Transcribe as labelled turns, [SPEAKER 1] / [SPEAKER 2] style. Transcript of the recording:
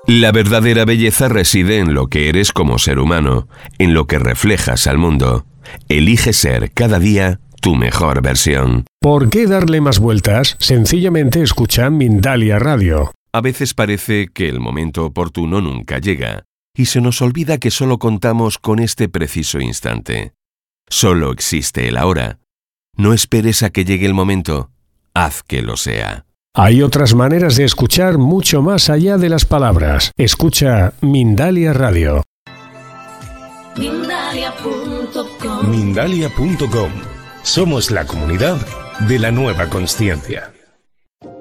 [SPEAKER 1] La verdadera belleza reside en lo que eres como ser humano, en lo que reflejas al mundo. Elige ser cada día tu mejor versión.
[SPEAKER 2] ¿Por qué darle más vueltas? Sencillamente escucha Mindalia Radio.
[SPEAKER 1] A veces parece que el momento oportuno nunca llega, y se nos olvida que solo contamos con este preciso instante. Solo existe el ahora. No esperes a que llegue el momento, haz que lo sea.
[SPEAKER 2] Hay otras maneras de escuchar mucho más allá de las palabras. Escucha Mindalia Radio.
[SPEAKER 3] Mindalia.com. Somos la comunidad de la nueva consciencia.